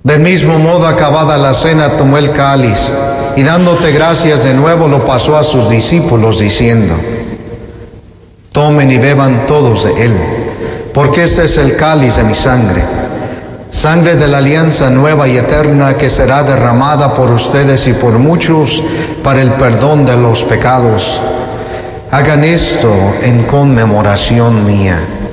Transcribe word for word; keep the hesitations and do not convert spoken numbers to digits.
Del mismo modo, acabada la cena, tomó el cáliz y dándote gracias de nuevo lo pasó a sus discípulos diciendo: tomen y beban todos de él, porque este es el cáliz de mi sangre, sangre de la alianza nueva y eterna que será derramada por ustedes y por muchos para el perdón de los pecados. Hagan esto en conmemoración mía.